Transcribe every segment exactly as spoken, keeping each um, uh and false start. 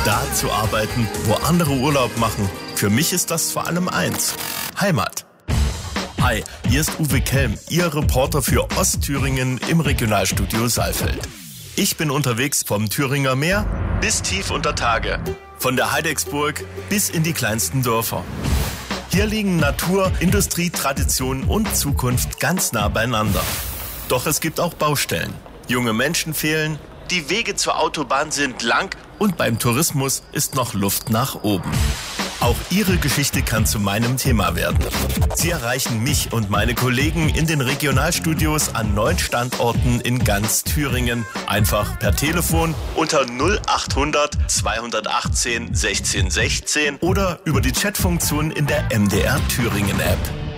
Da zu arbeiten, wo andere Urlaub machen. Für mich ist das vor allem eins: Heimat. Hi, hier ist Uwe Kelm, Ihr Reporter für Ostthüringen im Regionalstudio Saalfeld. Ich bin unterwegs vom Thüringer Meer bis tief unter Tage, von der Heidecksburg bis in die kleinsten Dörfer. Hier liegen Natur, Industrie, Tradition und Zukunft ganz nah beieinander. Doch es gibt auch Baustellen. Junge Menschen fehlen, die Wege zur Autobahn sind lang und beim Tourismus ist noch Luft nach oben. Auch Ihre Geschichte kann zu meinem Thema werden. Sie erreichen mich und meine Kollegen in den Regionalstudios an neun Standorten in ganz Thüringen. Einfach per Telefon unter null achthundert zweihundertachtzehn sechzehn sechzehn oder über die Chatfunktion in der M D R Thüringen App.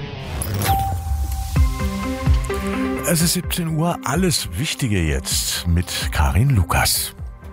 Es ist siebzehn Uhr, alles Wichtige jetzt mit Karin Lukas.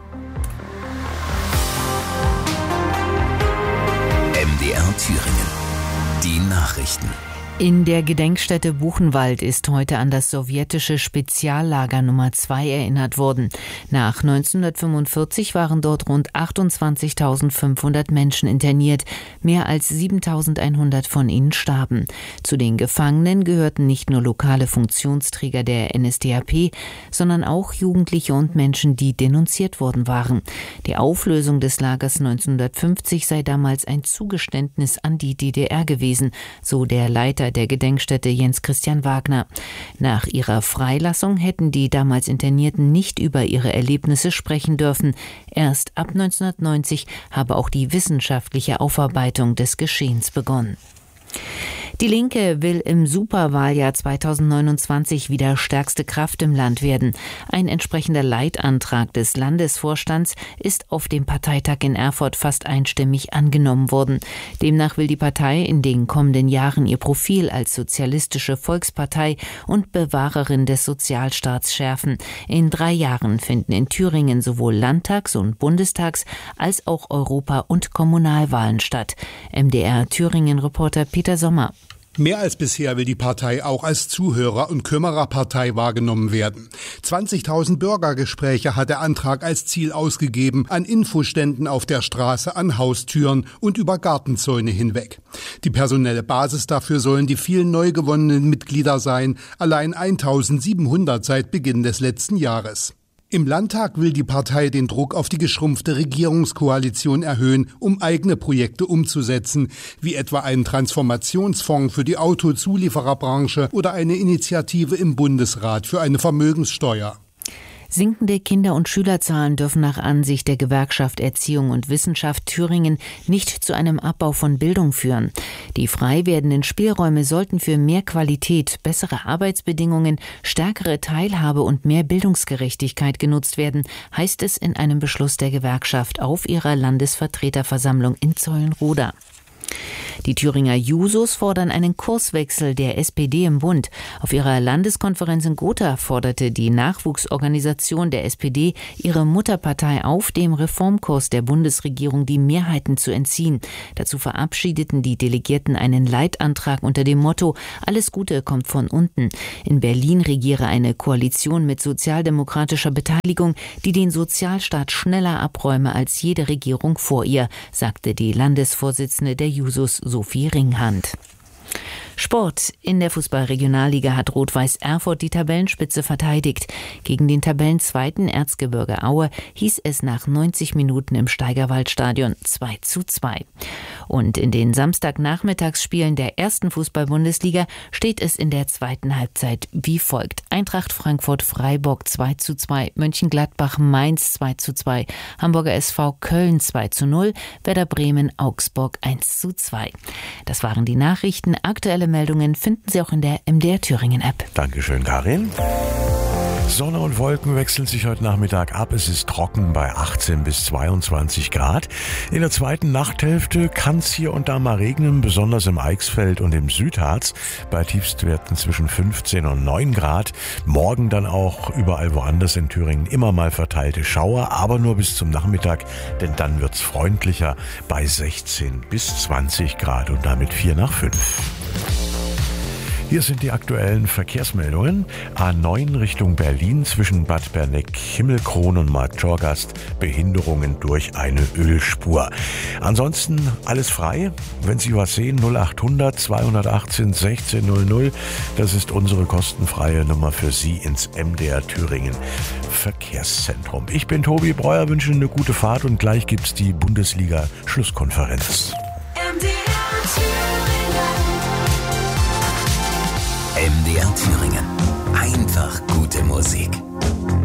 M D R Thüringen. Die Nachrichten. In der Gedenkstätte Buchenwald ist heute an das sowjetische Speziallager Nummer zwei erinnert worden. Nach neunzehnhundertfünfundvierzig waren dort rund achtundzwanzigtausendfünfhundert Menschen interniert. Mehr als siebentausendeinhundert von ihnen starben. Zu den Gefangenen gehörten nicht nur lokale Funktionsträger der N S D A P, sondern auch Jugendliche und Menschen, die denunziert worden waren. Die Auflösung des Lagers neunzehnhundertfünfzig sei damals ein Zugeständnis an die D D R gewesen, so der Leiter der Gedenkstätte Jens Christian Wagner. Nach ihrer Freilassung hätten die damals Internierten nicht über ihre Erlebnisse sprechen dürfen. Erst ab neunzehnhundertneunzig habe auch die wissenschaftliche Aufarbeitung des Geschehens begonnen. Die Linke will im Superwahljahr zweitausendneunundzwanzig wieder stärkste Kraft im Land werden. Ein entsprechender Leitantrag des Landesvorstands ist auf dem Parteitag in Erfurt fast einstimmig angenommen worden. Demnach will die Partei in den kommenden Jahren ihr Profil als sozialistische Volkspartei und Bewahrerin des Sozialstaats schärfen. In drei Jahren finden in Thüringen sowohl Landtags- und Bundestags- als auch Europa- und Kommunalwahlen statt. M D R Thüringen-Reporter Peter Sommer. Mehr als bisher will die Partei auch als Zuhörer- und Kümmererpartei wahrgenommen werden. zwanzigtausend Bürgergespräche hat der Antrag als Ziel ausgegeben, an Infoständen auf der Straße, an Haustüren und über Gartenzäune hinweg. Die personelle Basis dafür sollen die vielen neu gewonnenen Mitglieder sein, allein eintausendsiebenhundert seit Beginn des letzten Jahres. Im Landtag will die Partei den Druck auf die geschrumpfte Regierungskoalition erhöhen, um eigene Projekte umzusetzen, wie etwa einen Transformationsfonds für die Autozuliefererbranche oder eine Initiative im Bundesrat für eine Vermögenssteuer. Sinkende Kinder- und Schülerzahlen dürfen nach Ansicht der Gewerkschaft Erziehung und Wissenschaft Thüringen nicht zu einem Abbau von Bildung führen. Die frei werdenden Spielräume sollten für mehr Qualität, bessere Arbeitsbedingungen, stärkere Teilhabe und mehr Bildungsgerechtigkeit genutzt werden, heißt es in einem Beschluss der Gewerkschaft auf ihrer Landesvertreterversammlung in Zeulenroda. Die Thüringer Jusos fordern einen Kurswechsel der S P D im Bund. Auf ihrer Landeskonferenz in Gotha forderte die Nachwuchsorganisation der S P D ihre Mutterpartei auf, dem Reformkurs der Bundesregierung die Mehrheiten zu entziehen. Dazu verabschiedeten die Delegierten einen Leitantrag unter dem Motto: Alles Gute kommt von unten. In Berlin regiere eine Koalition mit sozialdemokratischer Beteiligung, die den Sozialstaat schneller abräume als jede Regierung vor ihr, sagte die Landesvorsitzende der Jusos Sophie Ringhand. Sport. In der Fußball-Regionalliga hat Rot-Weiß Erfurt die Tabellenspitze verteidigt. Gegen den Tabellenzweiten Erzgebirge Aue hieß es nach neunzig Minuten im Steigerwaldstadion zwei zu zwei. Und in den Samstagnachmittagsspielen der ersten Fußball-Bundesliga steht es in der zweiten Halbzeit wie folgt: Eintracht Frankfurt-Freiburg zwei zu zwei, Mönchengladbach-Mainz zwei zu zwei, Hamburger S V Köln zwei zu null, Werder Bremen-Augsburg eins zu zwei. Das waren die Nachrichten. Aktuelle Meldungen finden Sie auch in der M D R Thüringen App. Dankeschön, Karin. Sonne und Wolken wechseln sich heute Nachmittag ab. Es ist trocken bei achtzehn bis zweiundzwanzig Grad. In der zweiten Nachthälfte kann es hier und da mal regnen, besonders im Eichsfeld und im Südharz. Bei Tiefstwerten zwischen fünfzehn und neun Grad. Morgen dann auch überall woanders in Thüringen immer mal verteilte Schauer, aber nur bis zum Nachmittag, denn dann wird's freundlicher bei sechzehn bis zwanzig Grad und damit vier nach fünf. Hier sind die aktuellen Verkehrsmeldungen. A neun Richtung Berlin zwischen Bad Berneck, Himmelkron und Majorgast. Behinderungen durch eine Ölspur. Ansonsten alles frei. Wenn Sie was sehen, null achthundert zweihundertachtzehn sechzehn null null. Das ist unsere kostenfreie Nummer für Sie ins M D R Thüringen Verkehrszentrum. Ich bin Tobi Breuer, wünsche eine gute Fahrt und gleich gibt's die Bundesliga-Schlusskonferenz. M D R Thüringen. Einfach gute Musik.